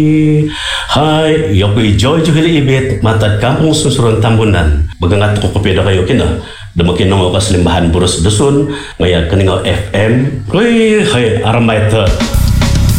Hi, yako'y Jojo Hiliibit, matad kampong susurang tambunan. Bagangat ko kapida kayo kina. Damakin nung ako kaslimbahan buros dusun, ngayag kaningaw FM. Uy, hay, aramay ta.